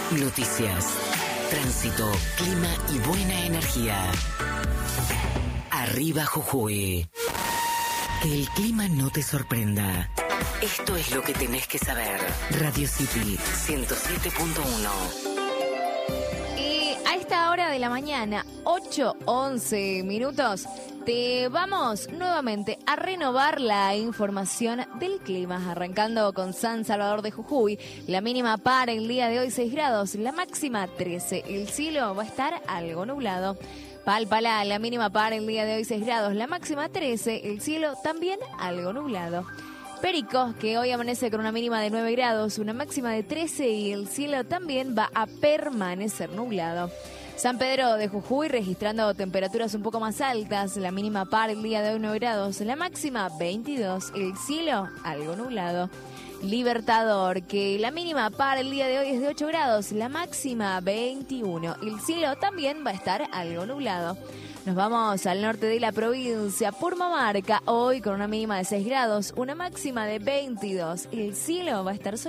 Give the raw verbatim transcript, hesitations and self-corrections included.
Noticias, tránsito, clima y buena energía. Arriba Jujuy. Que el clima no te sorprenda. Esto es lo que tenés que saber. Radio City ciento siete punto uno. Y a esta hora de la mañana, ocho once minutos, te vamos nuevamente a renovar la información del clima, arrancando con San Salvador de Jujuy. La mínima para el día de hoy seis grados, la máxima trece. El cielo va a estar algo nublado. Palpalá, la mínima para el día de hoy seis grados, la máxima trece. El cielo también algo nublado. Perico, que hoy amanece con una mínima de nueve grados, una máxima de trece y el cielo también va a permanecer nublado. San Pedro de Jujuy registrando temperaturas un poco más altas, la mínima para el día de hoy nueve grados, la máxima veintidós, el cielo algo nublado. Libertador, que la mínima para el día de hoy es de ocho grados, la máxima veintiuno, el cielo también va a estar algo nublado. Nos vamos al norte de la provincia, Purmamarca, hoy con una mínima de seis grados, una máxima de veintidós, el cielo va a estar soleado.